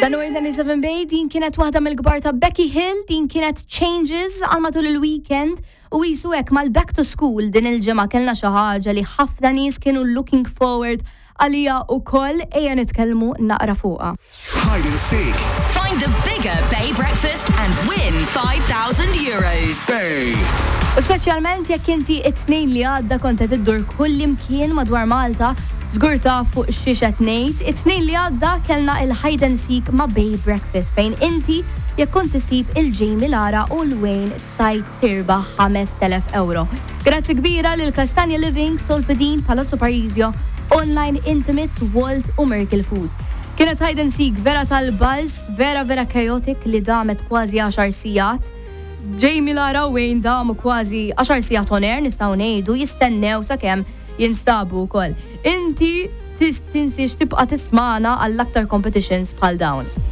Dan u 97 Bay din kienet waħda mill-kbar ta' Becky Hill, din kienet Changes għal matul il-weekend u jisu hekk mal-Back to School din il-ġimgħa kellna xi ħaġa li ħafna nies kienu looking forward għalija wkoll ejja nitkellmu naqra fuqha. Hide and seek. Find the bigger Bay breakfast and win €5,000. Bay. U speċjalment jekk inti it-tnejn li għadda kont qed iddur kull imkien madwar Malta, żgurta fuq xi qed ngħid, it-tnejn li għadda kellna il-Hide and Seek ma' Bay Breakfast fejn inti jekk kont isib il-Jamie Lara u l-Wayne stajt tirbaħ €5,000. Grazzi kbira lil Castagna Living, Solpidin, Palazzo Parisio, Online Intimates, Walt u Miracle Foods. Kienet Hide and Seek vera tal-buzz, vera chaotic li damet kważi 10 sigħat. Jamie Lara u Wayne damu kważi 10 sigħat on air nistgħu ngħidu jistennew sakemm jinstabu wkoll. Inti tinsiex tibqa' tismana għall-aktar competitions bħal dawn.